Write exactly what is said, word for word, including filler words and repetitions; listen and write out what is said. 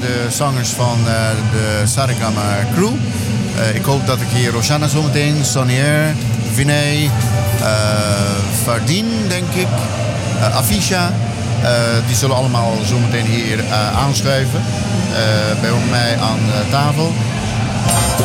De zangers van uh, de Saregama Crew. Uh, ik hoop dat ik hier Roshana zometeen, Sonier, Vinay, uh, Fardin, denk ik, uh, Afisha. Uh, die zullen allemaal zometeen hier uh, aanschuiven uh, bij mij aan uh, tafel.